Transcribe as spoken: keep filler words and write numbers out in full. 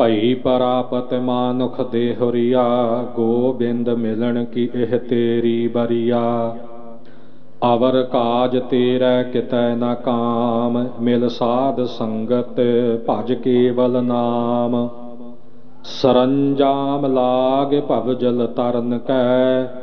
ਭਈ ਪਰਾਪਤ ਮਾਨੁਖ ਦੇਹੁਰੀਆ, ਗੋਬਿੰਦ ਮਿਲਣ ਕੀ ਇਹ ਤੇਰੀ ਬਰੀਆ। ਅਵਰ ਕਾਜ ਤੇਰਾ ਕਿਤੈ ਨ ਕਾਮ, ਮਿਲ ਸਾਧ ਸੰਗਤ ਭਜ ਕੇਵਲ ਨਾਮ। ਸਰੰਜਾਮ ਲਾਗ ਭਵ ਜਲ ਤਰਨ ਕੈ,